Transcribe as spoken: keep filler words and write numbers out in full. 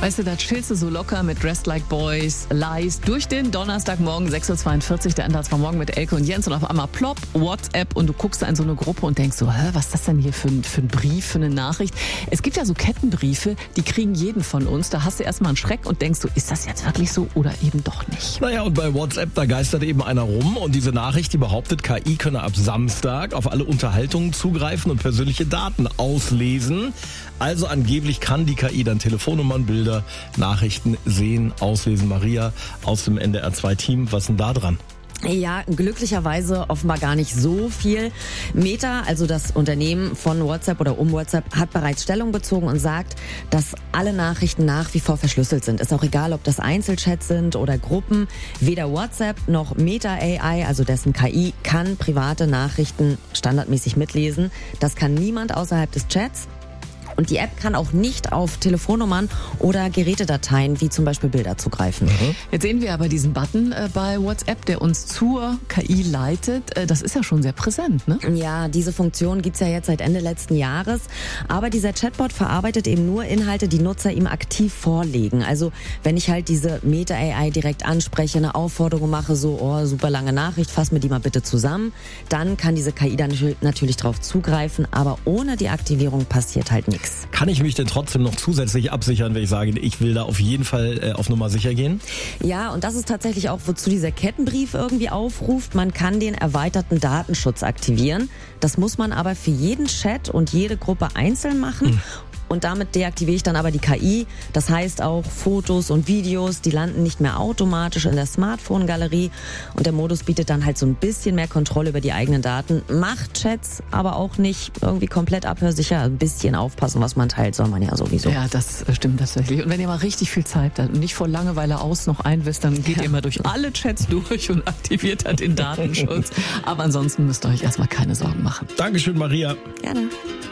Weißt du, da chillst du so locker mit Dressed Like Boys, Lies durch den Donnerstagmorgen, sechs Uhr zweiundvierzig, der Einsatz war morgen mit Elke und Jens und auf einmal plopp, WhatsApp und du guckst da in so eine Gruppe und denkst so, hä, was ist das denn hier für ein, für ein Brief, für eine Nachricht? Es gibt ja so Kettenbriefe, die kriegen jeden von uns. Da hast du erstmal einen Schreck und denkst so, ist das jetzt wirklich so oder eben doch nicht? Naja, und bei WhatsApp, da geistert eben einer rum und diese Nachricht, die behauptet, K I könne ab Samstag auf alle Unterhaltungen zugreifen und persönliche Daten auslesen. Also angeblich kann die K I dann Telefonnummern, Bilder, Nachrichten sehen, auslesen. Maria aus dem N D R zwei Team, was ist denn da dran? Ja, glücklicherweise offenbar gar nicht so viel. Meta, also das Unternehmen von WhatsApp oder um WhatsApp, hat bereits Stellung bezogen und sagt, dass alle Nachrichten nach wie vor verschlüsselt sind. Ist auch egal, ob das Einzelchats sind oder Gruppen. Weder WhatsApp noch Meta A I, also dessen K I, kann private Nachrichten standardmäßig mitlesen. Das kann niemand außerhalb des Chats. Und die App kann auch nicht auf Telefonnummern oder Gerätedateien wie zum Beispiel Bilder zugreifen. Mhm. Jetzt sehen wir aber diesen Button äh, bei WhatsApp, der uns zur K I leitet. Äh, das ist ja schon sehr präsent, ne? Ja, diese Funktion gibt's ja jetzt seit Ende letzten Jahres. Aber dieser Chatbot verarbeitet eben nur Inhalte, die Nutzer ihm aktiv vorlegen. Also wenn ich halt diese Meta A I direkt anspreche, eine Aufforderung mache, so, oh, super lange Nachricht, fass mir die mal bitte zusammen, dann kann diese K I dann natürlich drauf zugreifen. Aber ohne die Aktivierung passiert halt nichts. Kann ich mich denn trotzdem noch zusätzlich absichern, wenn ich sage, ich will da auf jeden Fall äh, auf Nummer sicher gehen? Ja, und das ist tatsächlich auch, wozu dieser Kettenbrief irgendwie aufruft. Man kann den erweiterten Datenschutz aktivieren. Das muss man aber für jeden Chat und jede Gruppe einzeln machen. Hm. Und damit deaktiviere ich dann aber die K I. Das heißt auch Fotos und Videos, die landen nicht mehr automatisch in der Smartphone-Galerie. Und der Modus bietet dann halt so ein bisschen mehr Kontrolle über die eigenen Daten. Macht Chats aber auch nicht irgendwie komplett abhörsicher. Ein bisschen aufpassen, was man teilt, soll man ja sowieso. Ja, das stimmt tatsächlich. Und wenn ihr mal richtig viel Zeit habt und nicht vor Langeweile aus noch einwisst, dann geht ja. ihr mal durch alle Chats durch und aktiviert dann den Datenschutz. Aber ansonsten müsst ihr euch erstmal keine Sorgen machen. Dankeschön, Maria. Gerne.